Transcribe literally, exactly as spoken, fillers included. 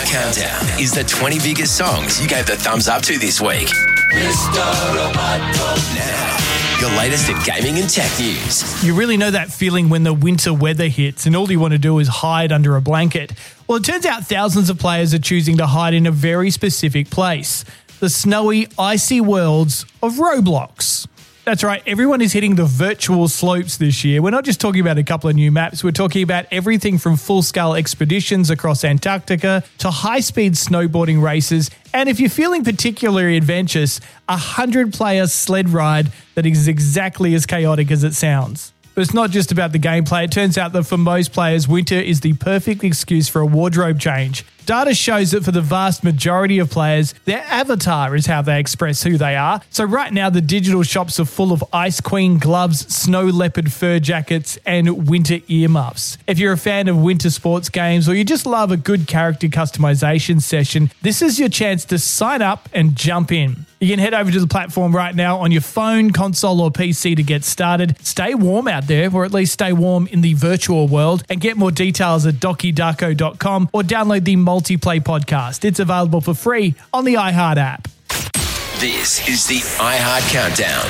Countdown is the twenty biggest songs you gave the thumbs up to this week. Now, your latest in gaming and tech news. You really know that feeling when the winter weather hits and all you want to do is hide under a blanket. Well, it turns out thousands of players are choosing to hide in a very specific place. The snowy, icy worlds of Roblox. That's right, everyone is hitting the virtual slopes this year. We're not just talking about a couple of new maps, we're talking about everything from full-scale expeditions across Antarctica to high-speed snowboarding races, and if you're feeling particularly adventurous, a hundred-player sled ride that is exactly as chaotic as it sounds. But it's not just about the gameplay. It turns out that for most players, winter is the perfect excuse for a wardrobe change. Data shows that for the vast majority of players, their avatar is how they express who they are. So right now, the digital shops are full of Ice Queen gloves, snow leopard fur jackets, and winter earmuffs. If you're a fan of winter sports games or you just love a good character customization session, this is your chance to sign up and jump in. You can head over to the platform right now on your phone, console, or P C to get started. Stay warm out there, or at least stay warm in the virtual world, and get more details at doki darko dot com or download the Multiplay podcast. It's available for free on the iHeart app. This is the iHeart Countdown.